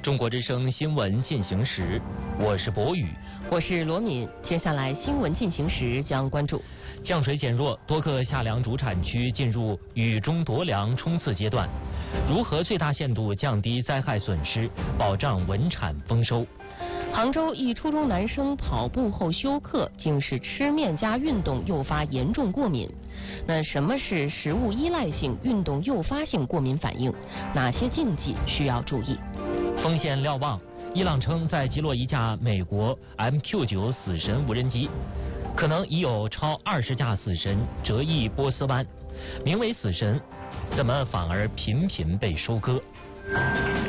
中国之声新闻进行时，我是博宇， 我是罗敏。接下来新闻进行时将关注： 降水减弱，多个夏粮主产区进入雨中夺粮冲刺阶段，如何最大限度降低灾害损失，保障稳产丰收？ 杭州一初中男生跑步后休克，竟是吃面加运动诱发严重过敏。那什么是食物依赖性运动诱发性过敏反应？哪些禁忌需要注意？ 风险瞭望，伊朗称在击落一架美国 MQ-9死神无人机，可能已有超20架死神折翼波斯湾。名为死神，怎么反而频频被收割？